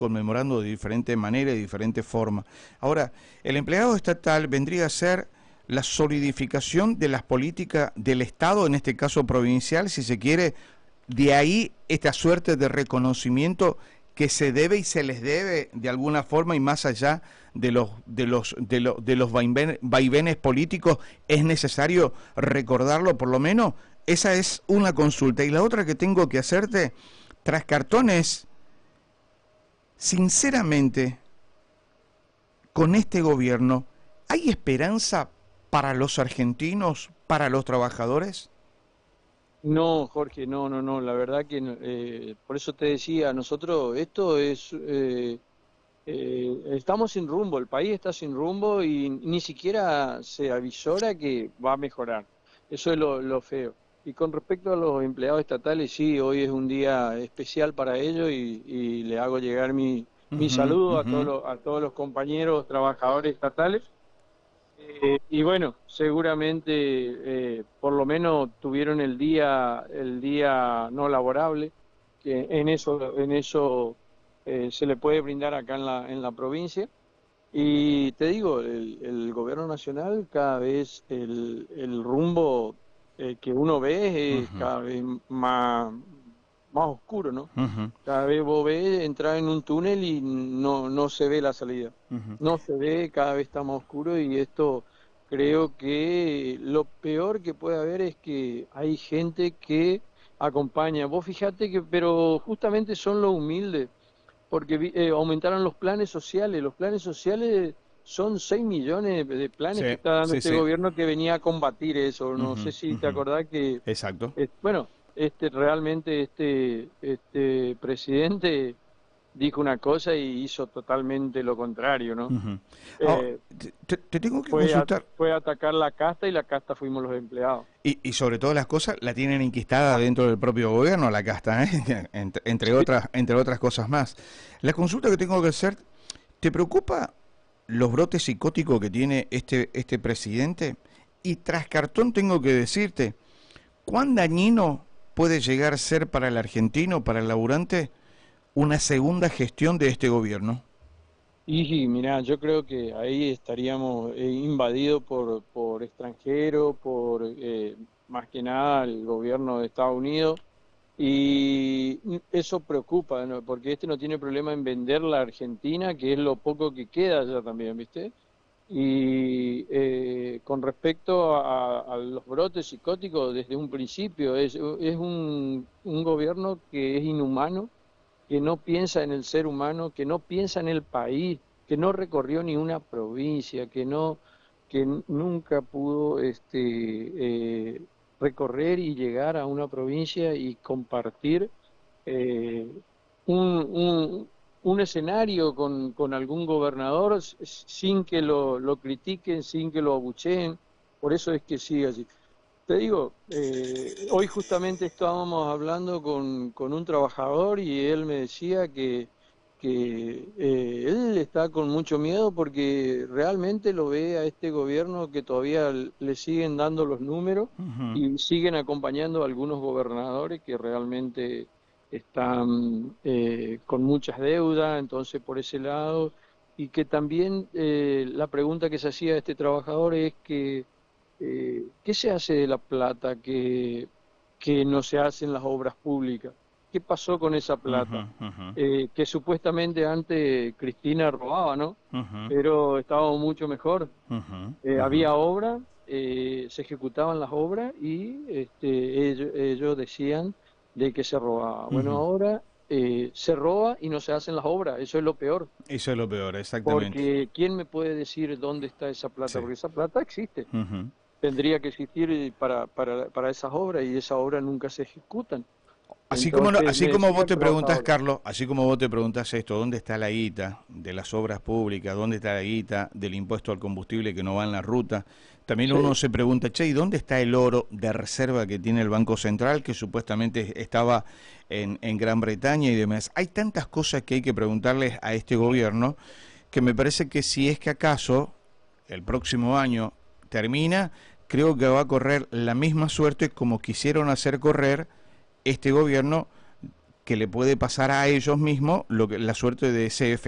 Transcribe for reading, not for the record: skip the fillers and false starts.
conmemorando de diferente manera y de diferente forma. Ahora, el empleado estatal vendría a ser la solidificación de las políticas del Estado, en este caso provincial, si se quiere, de ahí esta suerte de reconocimiento que se debe y se les debe de alguna forma, y más allá de los vaivenes políticos, es necesario recordarlo por lo menos. Esa es una consulta. Y la otra que tengo que hacerte, tras cartones, sinceramente, con este gobierno, ¿hay esperanza para los argentinos, para los trabajadores? No, Jorge, no, la verdad que por eso te decía, nosotros esto es, estamos sin rumbo, el país está sin rumbo y ni siquiera se avisora que va a mejorar. Eso es lo feo. Y con respecto a los empleados estatales, sí, hoy es un día especial para ellos y le hago llegar mi Ujú, saludo ujú. a todos los compañeros trabajadores estatales. Y bueno, seguramente por lo menos tuvieron el día no laborable, que en eso se le puede brindar acá en la provincia. Y te digo, el gobierno nacional cada vez el rumbo que uno ve es Ujú, cada vez más oscuro, ¿no? ujú, Cada vez vos ves entrar en un túnel y no se ve la salida. ujú. No se ve, cada vez está más oscuro y esto creo que lo peor que puede haber es que hay gente que acompaña. Vos fijate que, pero justamente son los humildes, porque aumentaron los planes sociales. Los planes sociales son 6 millones de planes que Sí, está dando sí, este sí. gobierno que venía a combatir eso. No sé Ujú, si te ujú. acordás que Exacto. bueno, realmente este presidente dijo una cosa y hizo totalmente lo contrario, ¿no? Ujú. Ahora, Eh, te tengo que consultar, fue a atacar la casta y la casta fuimos los empleados. y sobre todas las cosas la tienen enquistada dentro del propio gobierno, la casta, ¿eh? Sí. Entre otras cosas más. La consulta que tengo que hacer, ¿te preocupa los brotes psicóticos que tiene este presidente? Y tras cartón tengo que decirte, ¿cuán dañino puede llegar a ser para el argentino, para el laburante, una segunda gestión de este gobierno? Y mira, yo creo que ahí estaríamos invadidos por extranjeros, por más que nada el gobierno de Estados Unidos. Y eso preocupa, ¿no? Porque este no tiene problema en vender la Argentina, que es lo poco que queda ya también, ¿viste? Y con respecto a los brotes psicóticos, desde un principio, es un gobierno que es inhumano, que no piensa en el ser humano, que no piensa en el país, que no recorrió ni una provincia, que nunca pudo recorrer y llegar a una provincia y compartir eh, un, un- un escenario con algún gobernador sin que lo critiquen, sin que lo abucheen. Por eso es que sigue así. Te digo, hoy justamente estábamos hablando con un trabajador y él me decía que él está con mucho miedo porque realmente lo ve a este gobierno que todavía le siguen dando los números Ujú. y siguen acompañando a algunos gobernadores que realmente están con muchas deudas, entonces por ese lado, y que también la pregunta que se hacía a este trabajador es que ¿qué se hace de la plata que no se hace en las obras públicas? ¿Qué pasó con esa Ujú, plata? ujú, Que supuestamente antes Cristina robaba, ¿no? ujú, Pero estábamos mucho mejor. ujú, Había ujú, obra, se ejecutaban las obras y ellos decían de que se robaba. Bueno, ujú. ahora se roba y no se hacen las obras, eso es lo peor. Eso es lo peor, exactamente. Porque ¿quién me puede decir dónde está esa plata? Sí. Porque esa plata existe, Ujú. tendría que existir para esas obras y esas obras nunca se ejecutan. Así como, Entonces así me como decía vos el te preguntás, trabajador, Carlos, así como vos te preguntás esto, ¿dónde está la guita de las obras públicas? ¿Dónde está la guita del impuesto al combustible que no va en la ruta? También uno sí, se pregunta, che, ¿y dónde está el oro de reserva que tiene el Banco Central, que supuestamente estaba en Gran Bretaña y demás? Hay tantas cosas que hay que preguntarles a este gobierno que me parece que si es que acaso el próximo año termina, creo que va a correr la misma suerte como quisieron hacer correr este gobierno, que le puede pasar a ellos mismos la suerte de CF.